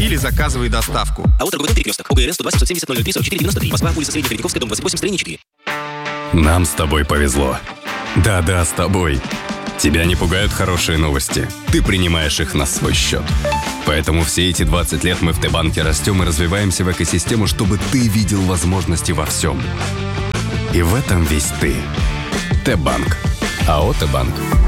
или заказывай доставку. АО «Торговый перекресток». ОГРН 120 570 003 44 93. Москва, улица Средняя Третьяковская, дом 28, строение 4. Нам с тобой повезло. Да-да, с тобой. Тебя не пугают хорошие новости. Ты принимаешь их на свой счет. Поэтому все эти 20 лет мы в Т-банке растем и развиваемся в экосистему, чтобы ты видел возможности во всем. И в этом весь ты. Т-банк. АО «Т-банк».